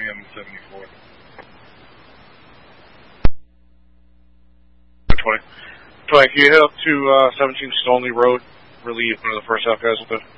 and 74. 20. 20, can you head up to 17 Stonley Road, relieve one of the first out guys with it?